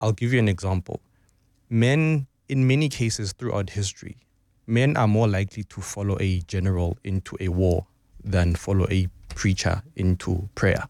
I'll give you an example. Men, in many cases throughout history, men are more likely to follow a general into a war than follow a preacher into prayer.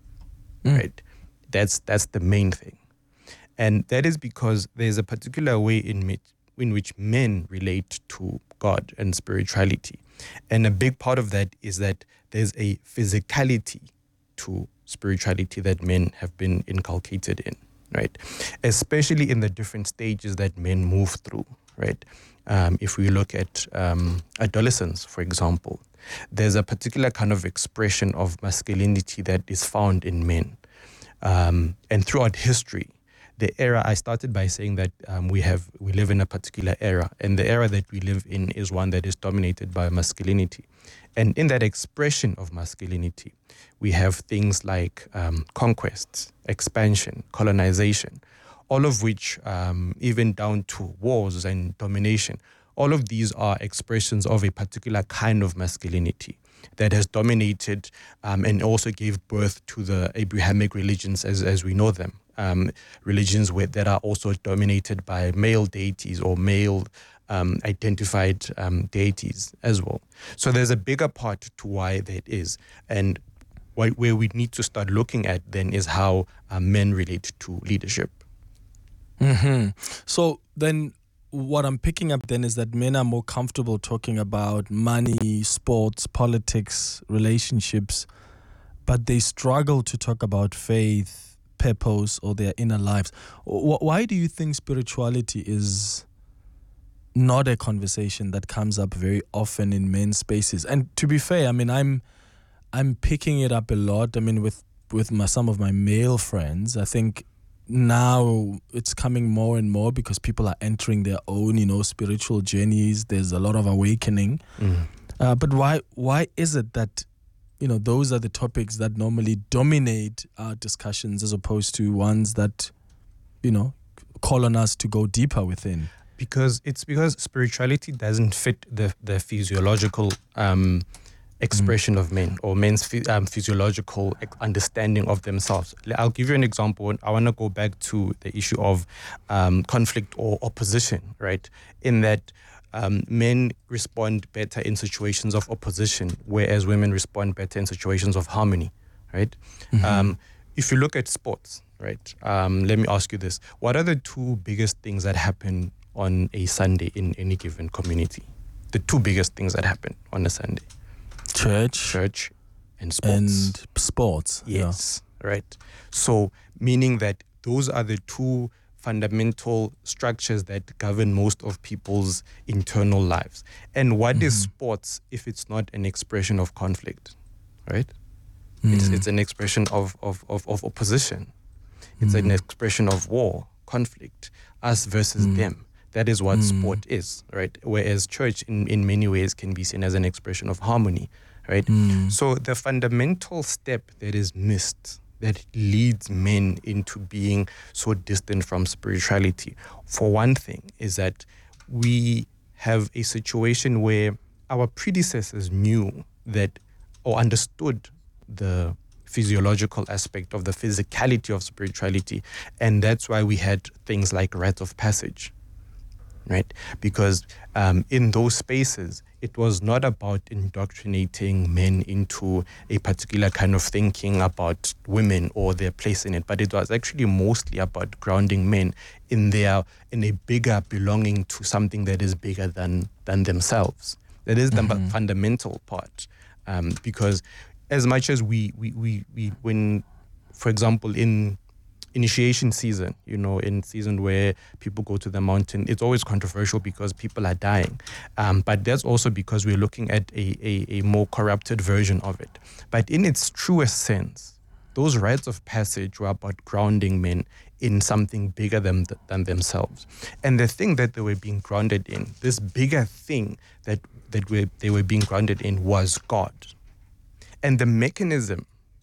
Right? That's the main thing. And that is because there's a particular way in which men relate to God and spirituality. And a big part of that is that there's a physicality to spirituality that men have been inculcated in, right? Especially in the different stages that men move through, right? If we look at adolescence, for example, there's a particular kind of expression of masculinity that is found in men. And throughout history, the era, I started by saying that we live in a particular era, and the era that we live in is one that is dominated by masculinity. And in that expression of masculinity, we have things like conquests, expansion, colonization, all of which, even down to wars and domination, all of these are expressions of a particular kind of masculinity that has dominated and also gave birth to the Abrahamic religions as we know them. Religions that are also dominated by male deities or male identified deities as well. So there's a bigger part to why that is. And where we need to start looking at then is how men relate to leadership. Mm-hmm. So then what I'm picking up then is that men are more comfortable talking about money, sports, politics, relationships, but they struggle to talk about faith, purpose, or their inner lives. Why do you think spirituality is not a conversation that comes up very often in men's spaces? And to be fair, I mean, I'm picking it up a lot. I mean, with some of my male friends, I think now it's coming more and more because people are entering their own, spiritual journeys. There's a lot of awakening. But why is it that those are the topics that normally dominate our discussions as opposed to ones that, call on us to go deeper within? Because spirituality doesn't fit the physiological expression of men or men's physiological understanding of themselves. I'll give you an example. I want to go back to the issue of conflict or opposition, right? In that men respond better in situations of opposition, whereas women respond better in situations of harmony, right? If you look at sports, right? Let me ask you this. What are the two biggest things that happen on a Sunday in any given community? The two biggest things that happen on a Sunday? Church and sports. And sports. Yes, yeah. Right. So meaning that those are the two fundamental structures that govern most of people's internal lives. And what is sports if it's not an expression of conflict, right? It's an expression of opposition. It's an expression of war, conflict, us versus them. That is what sport is, right? Whereas church in many ways can be seen as an expression of harmony, right? So the fundamental step that is missed, that leads men into being so distant from spirituality, for one thing, is that we have a situation where our predecessors knew that or understood the physiological aspect of the physicality of spirituality, and that's why we had things like rites of passage, right? Because in those spaces, it was not about indoctrinating men into a particular kind of thinking about women or their place in it, but it was actually mostly about grounding men in a bigger belonging to something that is bigger than themselves. That is the fundamental part, because as much as we when, for example, in initiation season, in season where people go to the mountain, it's always controversial because people are dying. But that's also because we're looking at a more corrupted version of it. But in its truest sense, those rites of passage were about grounding men in something bigger than themselves. And the thing that they were being grounded in, this bigger thing that they were being grounded in, was God. And the mechanism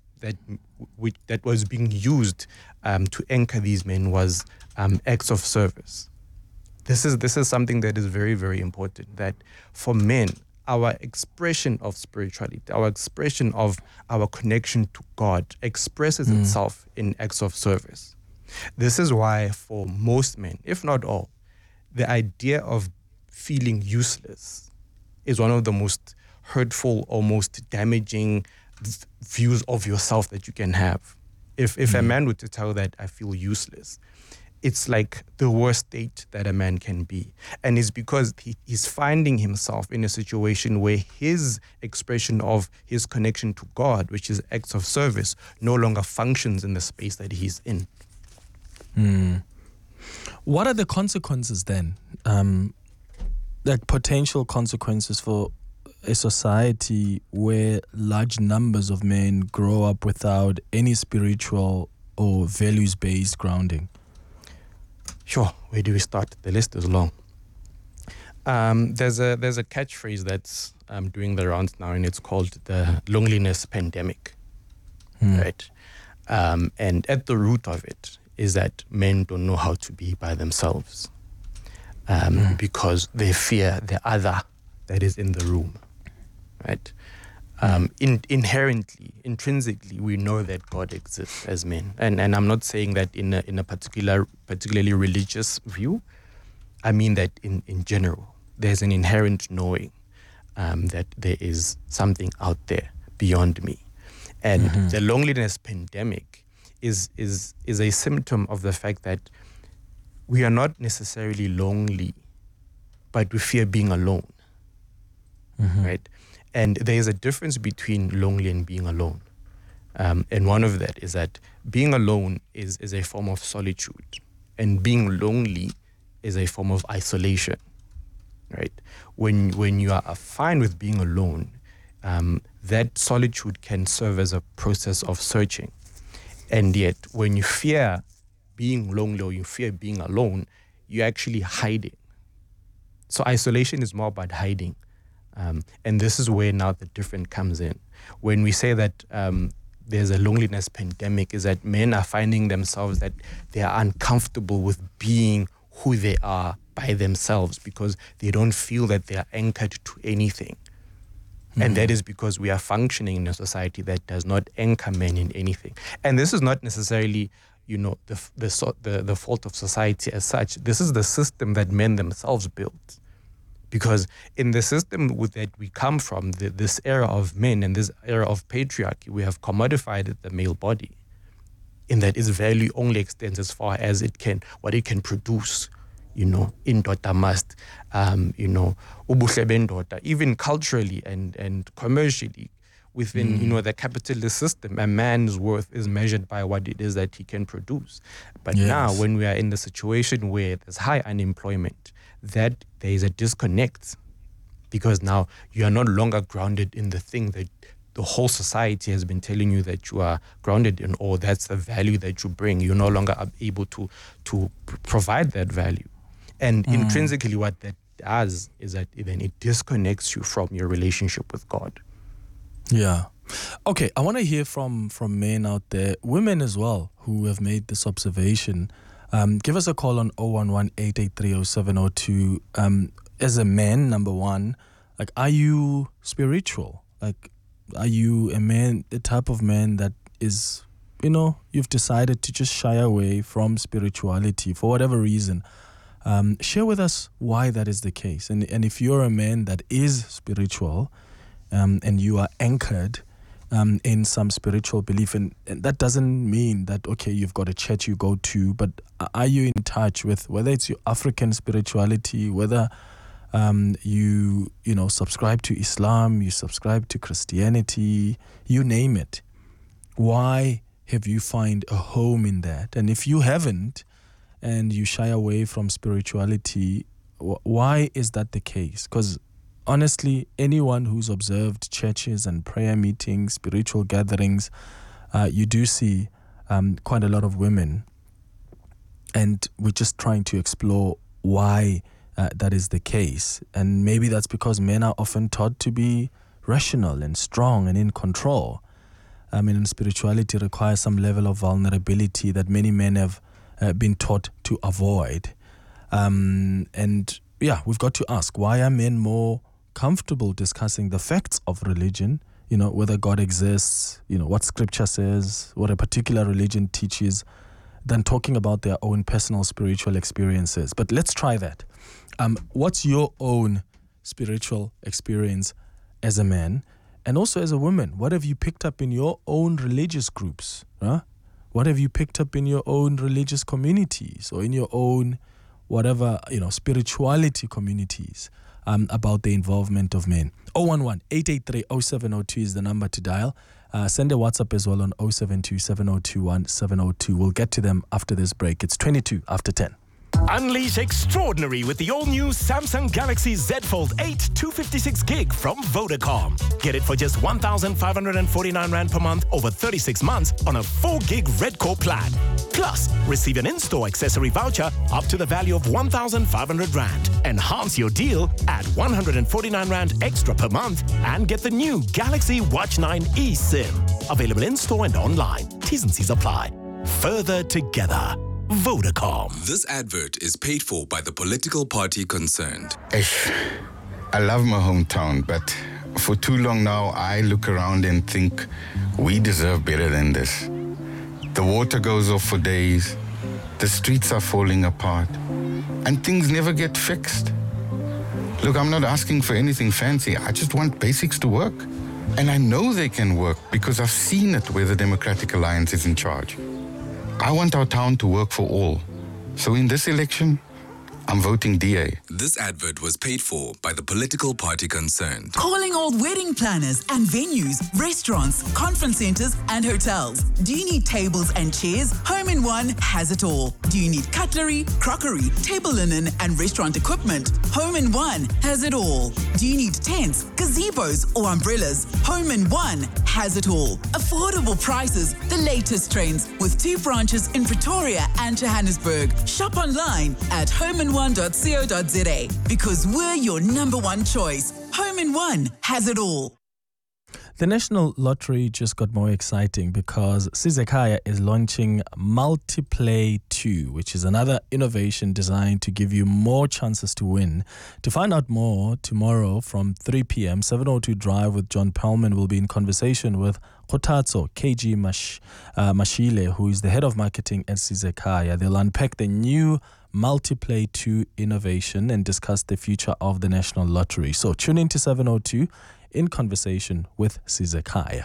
that was being used to anchor these men was acts of service. This is something that is very, very important, that for men, our expression of spirituality, our expression of our connection to God expresses itself in acts of service. This is why for most men, if not all, the idea of feeling useless is one of the most hurtful or most damaging views of yourself that you can have. If a man were to tell that I feel useless, it's like the worst state that a man can be. And it's because he's finding himself in a situation where his expression of his connection to God, which is acts of service, no longer functions in the space that he's in. What are the consequences then? Like potential consequences for a society where large numbers of men grow up without any spiritual or values-based grounding? Sure, where do we start? The list is long. There's a catchphrase that's doing the rounds now, and it's called the loneliness pandemic, right? And at the root of it is that men don't know how to be by themselves because they fear the other that is in the room, right? Intrinsically, we know that God exists as men, and I'm not saying that in a particularly religious view. I mean that in general, there's an inherent knowing that there is something out there beyond me, and the loneliness pandemic is a symptom of the fact that we are not necessarily lonely, but we fear being alone, right? And there is a difference between lonely and being alone. And one of that is that being alone is a form of solitude, and being lonely is a form of isolation, right? When you are fine with being alone, that solitude can serve as a process of searching. And yet, when you fear being lonely or you fear being alone, you're actually hiding. So isolation is more about hiding. And this is where now the difference comes in. When we say that there's a loneliness pandemic, is that men are finding themselves that they are uncomfortable with being who they are by themselves because they don't feel that they are anchored to anything. And that is because we are functioning in a society that does not anchor men in anything. And this is not necessarily, the fault of society as such. This is the system that men themselves built. Because in the system that we come from, this era of men and this era of patriarchy, we have commodified the male body, in that its value only extends as far as what it can produce. Indoda must, ubuhle bendoda, even culturally and commercially within, the capitalist system, a man's worth is measured by what it is that he can produce. But now when we are in the situation where there's high unemployment, that there is a disconnect, because now you are no longer grounded in the thing that the whole society has been telling you that you are grounded in, or that's the value that you bring. You're no longer able to provide that value. And intrinsically what that does is that then it disconnects you from your relationship with God. Yeah. Okay, I want to hear from men out there, women as well, who have made this observation. Give us a call on 011-883-0702. As a man, number one, like, are you spiritual? Like, are you a man, the type of man that is, you've decided to just shy away from spirituality for whatever reason? Share with us why that is the case. And if you're a man that is spiritual, and you are anchored in some spiritual belief, and that doesn't mean that, okay, you've got a church you go to, but are you in touch with, whether it's your African spirituality, whether you subscribe to Islam, you subscribe to Christianity, you name it. Why have you find a home in that? And if you haven't, and you shy away from spirituality, why is that the case? Because honestly, anyone who's observed churches and prayer meetings, spiritual gatherings, you do see quite a lot of women. And we're just trying to explore why that is the case. And maybe that's because men are often taught to be rational and strong and in control. I mean, spirituality requires some level of vulnerability that many men have been taught to avoid. And yeah, we've got to ask, why are men more comfortable discussing the facts of religion, whether God exists, what scripture says, what a particular religion teaches, than talking about their own personal spiritual experiences. But let's try that. What's your own spiritual experience as a man and also as a woman? What have you picked up in your own religious groups? Huh? What have you picked up in your own religious communities or in your own whatever, spirituality communities about the involvement of men? 011-883-0702 is the number to dial. Send a WhatsApp as well on 072-7021-702. We'll get to them after this break. It's 22 after 10. Unleash extraordinary with the all-new Samsung Galaxy Z Fold 8 256 gig from Vodacom. Get it for just 1,549 Rand per month over 36 months on a 4 gig Red Core plan. Plus, receive an in-store accessory voucher up to the value of 1,500 Rand. Enhance your deal at 149 Rand extra per month and get the new Galaxy Watch 9 eSIM. Available in-store and online. T's and C's apply. Further together. Vodacom. This advert is paid for by the political party concerned. I love my hometown, but for too long now, I look around and think we deserve better than this. The water goes off for days, the streets are falling apart, and things never get fixed. Look, I'm not asking for anything fancy. I just want basics to work. And I know they can work because I've seen it where the Democratic Alliance is in charge. I want our town to work for all. So in this election, I'm voting DA. This advert was paid for by the political party concerned. Calling all wedding planners and venues, restaurants, conference centers, and hotels. Do you need tables and chairs? Home in One has it all. Do you need cutlery, crockery, table linen, and restaurant equipment? Home in One has it all. Do you need tents, gazebos, or umbrellas? Home in One has it all. Affordable prices, the latest trends, with 2 branches in Pretoria and Johannesburg. Shop online at homein1.co.za because we're your number one choice. Home in One has it all. The National Lottery just got more exciting because Sizekaya is launching Multiplay 2, which is another innovation designed to give you more chances to win. To find out more, tomorrow from 3 p.m., 702 Drive with John Perlman will be in conversation with Kotatso KG Mashile, who is the head of marketing at Sizekaya. They'll unpack the new Multiplay 2 innovation and discuss the future of the National Lottery. So tune in to 702 in conversation with Sizekaya.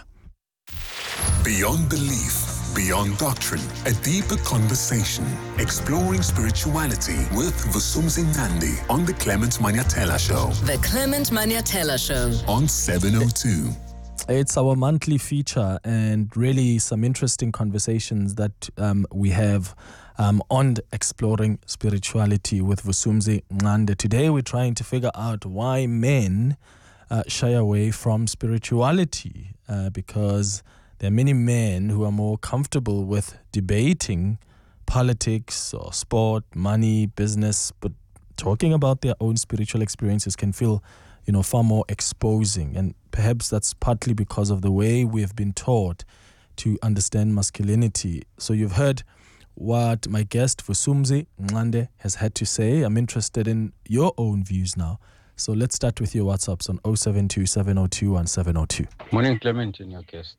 Beyond belief, beyond doctrine, a deeper conversation, exploring spirituality with Vusumzi Nandi on the Clement Maniatela Show. The Clement Maniatela Show On 702. It's our monthly feature and really some interesting conversations that we have on exploring spirituality with Vusumzi Nandi. Today we're trying to figure out why men shy away from spirituality because there are many men who are more comfortable with debating politics or sport, money, business, but talking about their own spiritual experiences can feel, far more exposing. And perhaps that's partly because of the way we have been taught to understand masculinity. So you've heard what my guest Vusumzi Nandi has had to say. I'm interested in your own views now. So let's start with your WhatsApps on 072 702 1702. Morning, Clement, and your guests.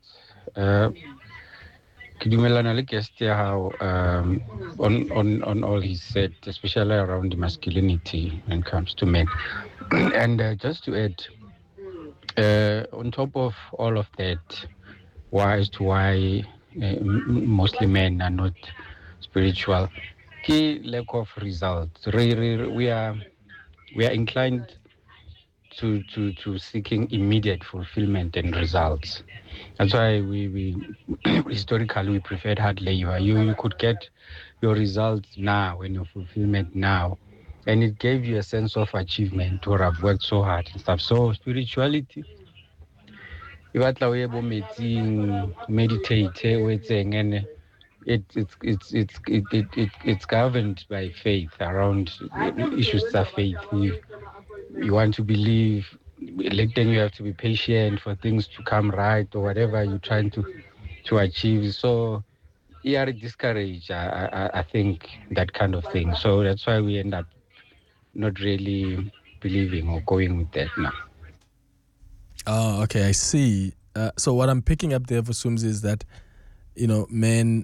Kidumelana le guest how on all he said, especially around masculinity when it comes to men. And just to add, on top of all of that, why mostly men are not spiritual, key lack of results. We are inclined to seeking immediate fulfillment and results. That's why we historically we preferred hard labor. You could get your results now and your fulfillment now, and it gave you a sense of achievement or I've worked so hard and stuff. So spirituality, meditate, and it's governed by faith around issues of faith. You want to believe, then you have to be patient for things to come right or whatever you're trying to achieve. So you are discouraged, I think, that kind of thing. So that's why we end up not really believing or going with that now. Oh, okay, I see. So what I'm picking up there for Sums is that, men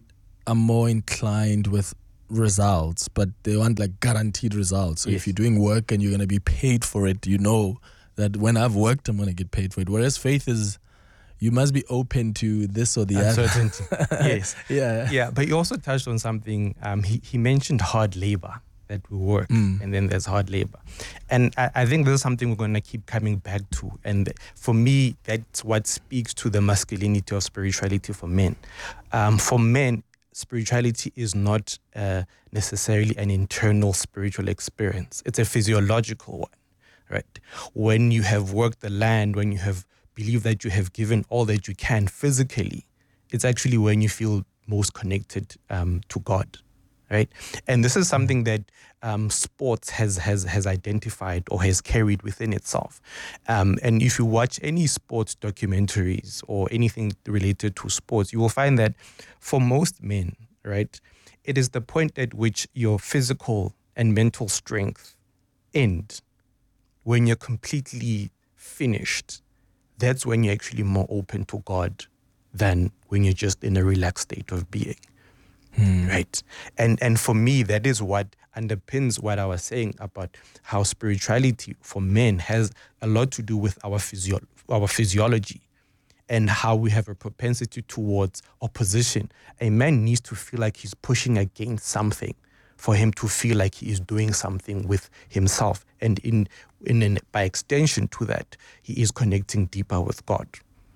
are more inclined with results, but they want like guaranteed results. So if you're doing work and you're going to be paid for it, you know that when I've worked, I'm going to get paid for it. Whereas faith is, you must be open to this or the uncertainty. other. Yes. Yeah. But you also touched on something. He mentioned hard labor, that we work, and then there's hard labor. And I think this is something we're going to keep coming back to. And for me, that's what speaks to the masculinity of spirituality for men. For men, spirituality is not necessarily an internal spiritual experience. It's a physiological one, right? When you have worked the land, when you have believed that you have given all that you can physically, it's actually when you feel most connected to God, right? And this is something that sports has identified or has carried within itself. And if you watch any sports documentaries or anything related to sports, you will find that for most men, right, it is the point at which your physical and mental strength end. When you're completely finished, that's when you're actually more open to God than when you're just in a relaxed state of being. Right. And for me, that is what underpins what I was saying about how spirituality for men has a lot to do with our physiology and how we have a propensity towards opposition. A man needs to feel like he's pushing against something for him to feel like he is doing something with himself. And by extension to that, he is connecting deeper with God.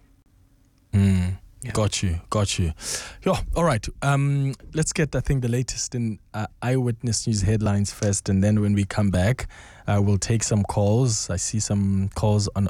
Yeah. Got you. Yeah, all right. Let's get, I think, the latest in Eyewitness News headlines first, and then when we come back, we'll take some calls. I see some calls on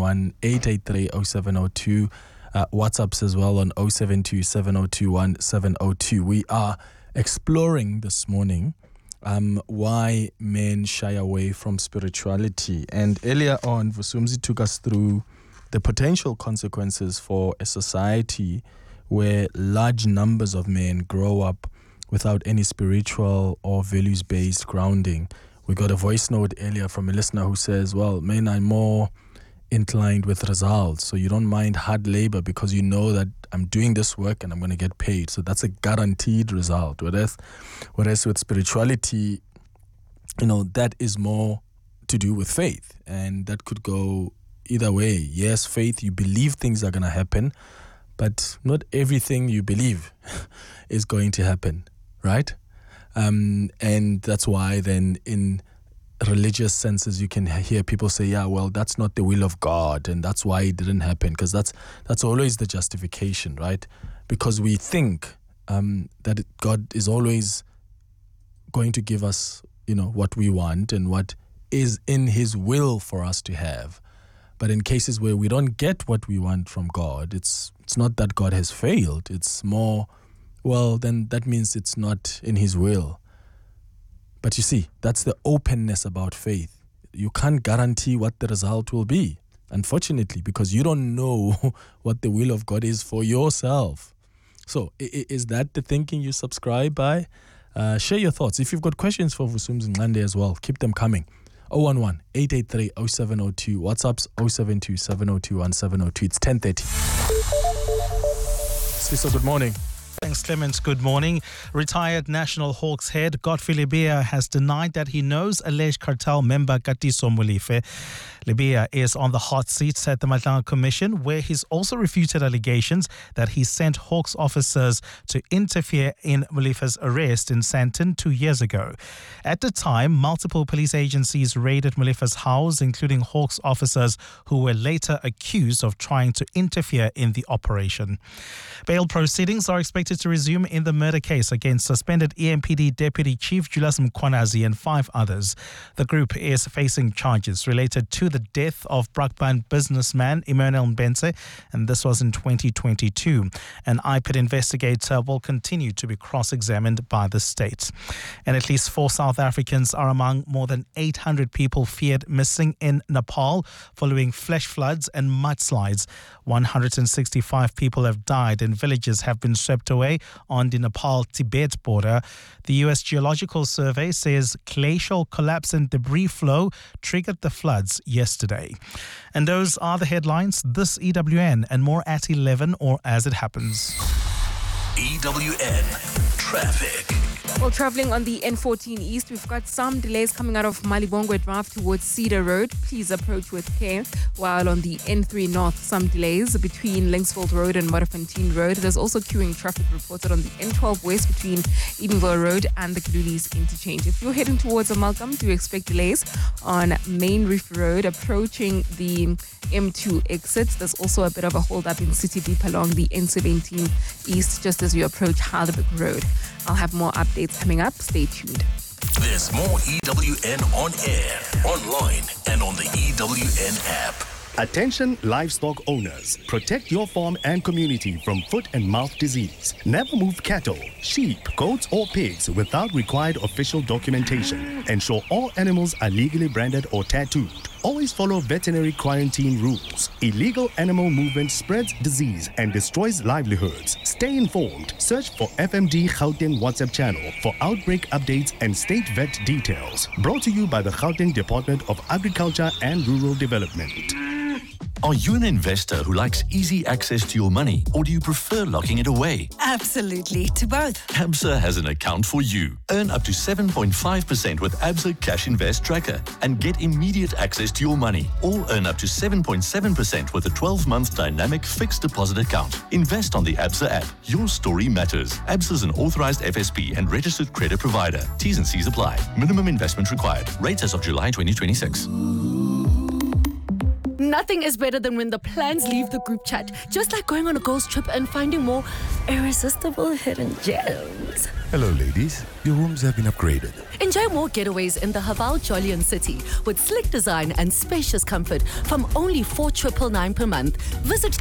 011-883-0702, WhatsApps as well on 072-7021-702. We are exploring this morning why men shy away from spirituality. And earlier on, Vusumzi took us through the potential consequences for a society where large numbers of men grow up without any spiritual or values-based grounding. We got a voice note earlier from a listener who says, well, men are more inclined with results, so you don't mind hard labor because you know that I'm doing this work and I'm going to get paid. So that's a guaranteed result. Whereas with spirituality, that is more to do with faith, and that could go either way. Yes, faith, you believe things are going to happen, but not everything you believe is going to happen, right? And that's why then in religious senses you can hear people say, yeah, well, that's not the will of God, and that's why it didn't happen, because that's always the justification, right? Because we think that God is always going to give us, what we want and what is in His will for us to have. But in cases where we don't get what we want from God, it's not that God has failed. It's more, well, then that means it's not in His will. But you see, that's the openness about faith. You can't guarantee what the result will be, unfortunately, because you don't know what the will of God is for yourself. So is that the thinking you subscribe by? Share your thoughts. If you've got questions for Vusumzi Nqande as well, keep them coming. 011-883-0702. WhatsApp's 072-702-1702. It's 10:30. Siso, good morning. Thanks, Clemens. Good morning. Retired National Hawks head Godfrey Lebeya has denied that he knows alleged cartel member Katiso Molefe. Lebeya is on the hot seat at the Matlanga Commission, where he's also refuted allegations that he sent Hawks officers to interfere in Molefe's arrest in Sandton 2 years ago. At the time, multiple police agencies raided Molefe's house, including Hawks officers who were later accused of trying to interfere in the operation. Bail proceedings are expected to resume in the murder case against suspended EMPD Deputy Chief Julius Mkhwanazi and 5 others. The group is facing charges related to the death of Brakpan businessman Emmanuel Mbenze, and this was in 2022. An IPID investigator will continue to be cross-examined by the state. And at least 4 South Africans are among more than 800 people feared missing in Nepal following flash floods and mudslides. 165 people have died and villages have been swept away on the Nepal-Tibet border. The U.S. Geological Survey says glacial collapse and debris flow triggered the floods yesterday. And those are the headlines. This EWN and more at 11 or as it happens. EWN Traffic. Well, traveling on the N14 East, we've got some delays coming out of Malibongwe Drive towards Cedar Road. Please approach with care. While on the N3 North, some delays between Linksfield Road and Modderfontein Road. There's also queuing traffic reported on the N12 West between Edenville Road and the Glulis interchange. If you're heading towards Amalgam, do expect delays on Main Reef Road approaching the M2 exits. There's also a bit of a hold-up in City Deep along the N17 East just as you approach Heidelberg Road. I'll have more updates coming up. Stay tuned. There's more EWN on air, online, and on the EWN app. Attention livestock owners, protect your farm and community from foot and mouth disease. Never move cattle, sheep, goats or pigs without required official documentation. Ensure all animals are legally branded or tattooed. Always follow veterinary quarantine rules. Illegal animal movement spreads disease and destroys livelihoods. Stay informed. Search for FMD Gauteng WhatsApp channel for outbreak updates and state vet details. Brought to you by the Gauteng Department of Agriculture and Rural Development. Are you an investor who likes easy access to your money, or do you prefer locking it away? Absolutely, to both. Absa has an account for you. Earn up to 7.5% with Absa Cash Invest Tracker and get immediate access to your money. Or earn up to 7.7% with a 12-month dynamic fixed deposit account. Invest on the Absa app. Your story matters. Absa is an authorized FSP and registered credit provider. T's and C's apply. Minimum investment required. Rates as of July 2026. Nothing is better than when the plans leave the group chat. Just like going on a girls' trip and finding more irresistible hidden gems. Hello, ladies. Your rooms have been upgraded. Enjoy more getaways in the Haval Jolian City with slick design and spacious comfort from only $4,999 per month. Visit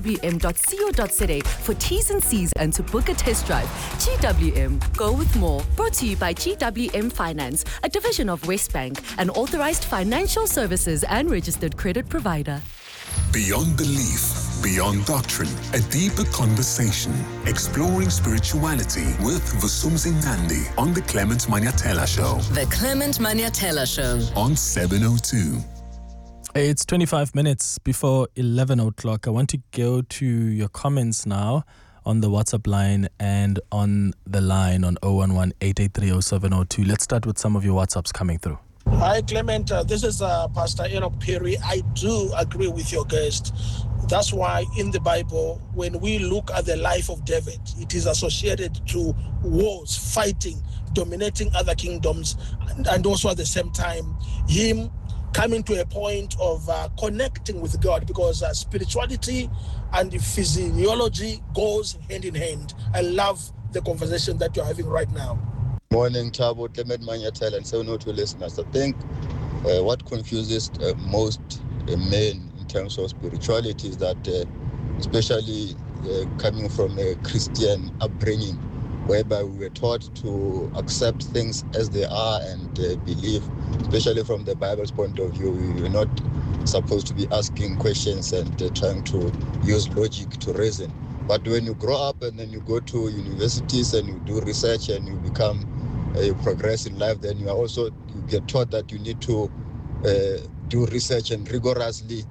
gwm.co.za for T's and C's and to book a test drive. GWM, go with more. Brought to you by GWM Finance, a division of Westbank, an authorized financial services and registered credit provider. Beyond belief, beyond doctrine, a deeper conversation. Exploring spirituality with Vusumzi Nandi on the Clement Maniatela Show. The Clement Maniatela Show. On 702. It's 25 minutes before 11 o'clock. I want to go to your comments now on the WhatsApp line and on the line on 011-883-0702. Let's start with some of your WhatsApps coming through. Hi, Clement. This is Pastor Enoch Perry. I do agree with your guest. That's why in the Bible, when we look at the life of David, it is associated to wars, fighting, dominating other kingdoms, and also at the same time, him coming to a point of connecting with God, because spirituality and physiology goes hand in hand. I love the conversation that you're having right now. Morning, Tabo, Clement Maniatela, and 702 listeners. I think what confuses most men in terms of spirituality is that, especially coming from a Christian upbringing, whereby we were taught to accept things as they are and believe, especially from the Bible's point of view, we were not supposed to be asking questions and trying to use logic to reason. But when you grow up and then you go to universities and you do research and you become you progress in life, then you get taught that you need to do research and rigorously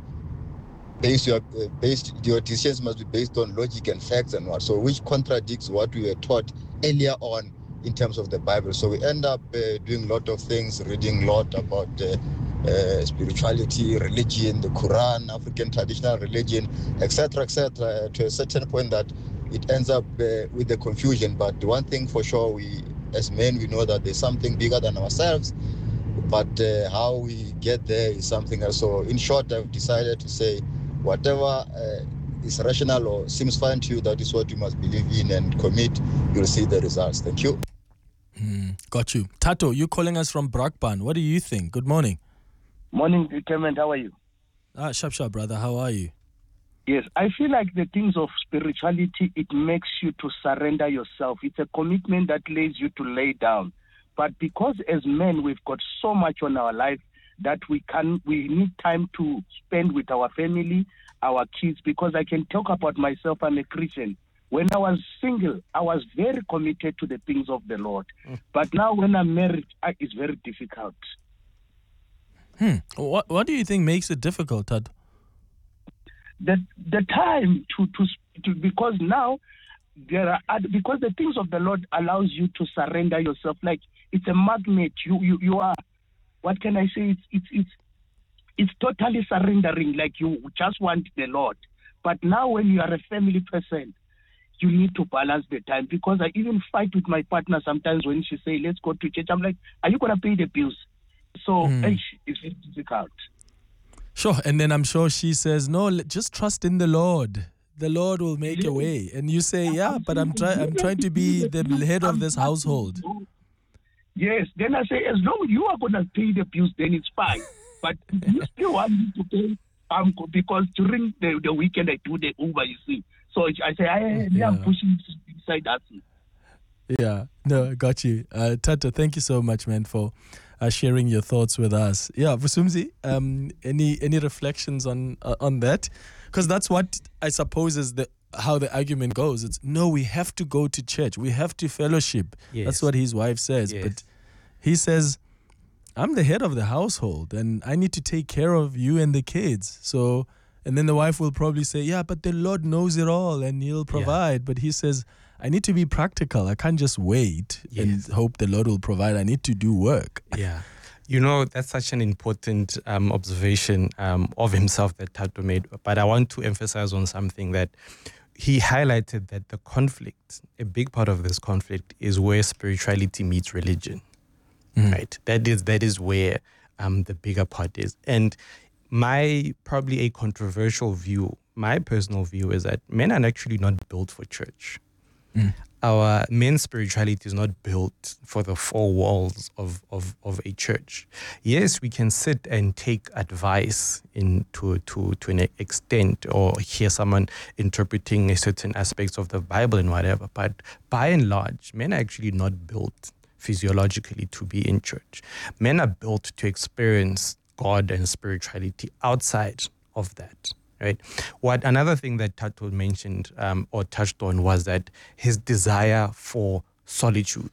your decisions must be based on logic and facts and what. So which contradicts what we were taught earlier on in terms of the Bible. So we end up doing a lot of things, reading a lot about spirituality, religion, the Quran, African traditional religion, etc., to a certain point that it ends up with the confusion. But the one thing for sure, we as men, we know that there's something bigger than ourselves, but how we get there is something else. So in short, I've decided to say whatever is rational or seems fine to you, that is what you must believe in and commit. You'll see the results. Thank you. Got you. Tato, you're calling us from Brakpan. What do you think? Good morning. Morning, Clement. How are you? Sharp, brother. How are you? Yes, I feel like the things of spirituality, it makes you to surrender yourself. It's a commitment that leads you to lay down. But because as men, we've got so much on our life that we need time to spend with our family, our kids, because I can talk about myself. I'm a Christian. When I was single, I was very committed to the things of the Lord. But now when I'm married, it's very difficult. What do you think makes it difficult, Tad? The time to because now because the things of the Lord allows you to surrender yourself. Like it's a magnet. You are, what can I say? It's totally surrendering. Like you just want the Lord. But now when you are a family person, you need to balance the time, because I even fight with my partner sometimes when she say, let's go to church. I'm like, are you going to pay the bills? So it's very difficult. Sure. And then I'm sure she says, no, just trust in the Lord. The Lord will make a way. And you say, yeah, but I'm trying to be the head of this household. Yes. Then I say, as long as you are going to pay the bills, then it's fine. But you still want me to pay, because during the weekend I do the Uber, you see. So I say, I'm pushing inside that. Yeah. No, got you. Tata, thank you so much, man, for sharing your thoughts with us. Yeah, Vusumzi, any reflections on that? Because that's what I suppose is how the argument goes. It's, no, we have to go to church. We have to fellowship. Yes. That's what his wife says. Yes. But he says, I'm the head of the household and I need to take care of you and the kids. So, and then the wife will probably say, yeah, but the Lord knows it all and he'll provide. Yeah. But he says, I need to be practical. I can't just wait and hope the Lord will provide. I need to do work. Yeah. You know, that's such an important observation of himself that Tato made. But I want to emphasize on something that he highlighted, that the conflict, a big part of this conflict is where spirituality meets religion, right? That is where the bigger part is. And my probably a controversial view, my personal view, is that men are actually not built for church. Our men's spirituality is not built for the four walls of a church. Yes, we can sit and take advice to an extent, or hear someone interpreting a certain aspects of the Bible and whatever, but by and large, men are actually not built physiologically to be in church. Men are built to experience God and spirituality outside of that. Right. What another thing that Tato mentioned or touched on was that his desire for solitude,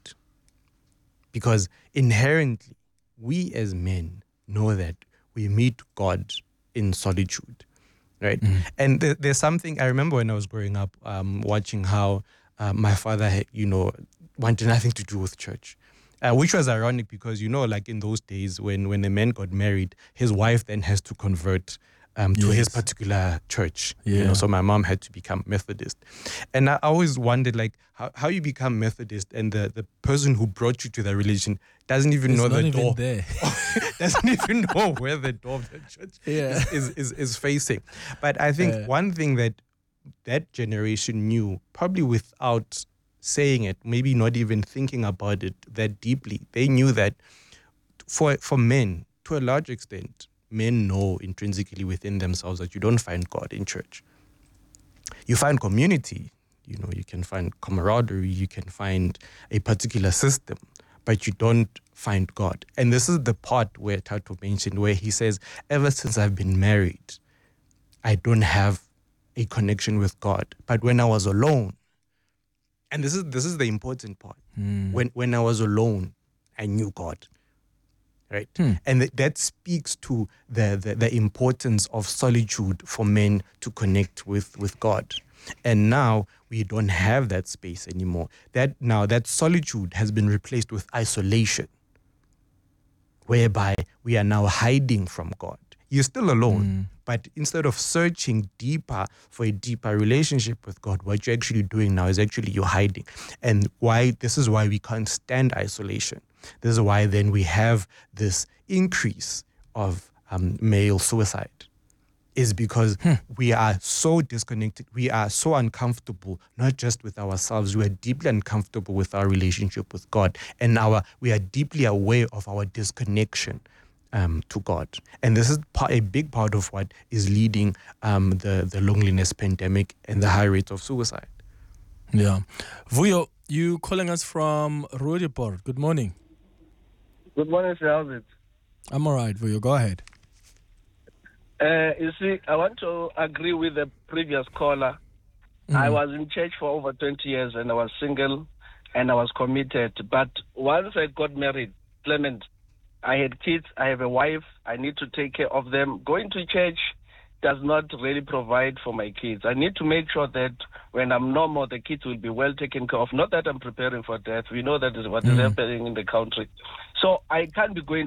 because inherently we as men know that we meet God in solitude, right? And there's something I remember when I was growing up, watching how my father had, wanted nothing to do with church. Which was ironic because, like in those days when a man got married, his wife then has to convert to his particular church. So my mom had to become Methodist. And I always wondered, like, how you become Methodist and the person who brought you to the religion doesn't even know the door. Doesn't even know where the door of the church is facing. But I think one thing that generation knew, probably without saying it, maybe not even thinking about it that deeply, they knew that for men, to a large extent, men know intrinsically within themselves that you don't find God in church. You find community, you can find camaraderie, you can find a particular system, but you don't find God. And this is the part where Tato mentioned, where he says, ever since I've been married, I don't have a connection with God. But when I was alone, and this is the important part, when I was alone, I knew God. Right. And that speaks to the importance of solitude for men to connect with God. And now we don't have that space anymore. That solitude has been replaced with isolation, whereby we are now hiding from God. You're still alone, but instead of searching deeper for a deeper relationship with God, what you're actually doing now is actually you're hiding. And this is why we can't stand isolation. This is why then we have this increase of male suicide, is because we are so disconnected, we are so uncomfortable, not just with ourselves, we are deeply uncomfortable with our relationship with God, and we are deeply aware of our disconnection to God. And this is a big part of what is leading the loneliness pandemic and the high rate of suicide. Yeah. Vuyo, you calling us from Roodepoort. Good morning. Good morning, sir. How's it? I'm all right, Vuyo. Go ahead. You see, I want to agree with the previous caller. I was in church for over 20 years and I was single and I was committed. But once I got married, Clement, I had kids, I have a wife, I need to take care of them. Going to church does not really provide for my kids. I need to make sure that when I'm no more, the kids will be well taken care of. Not that I'm preparing for death. We know that is what is happening in the country. So I can't be going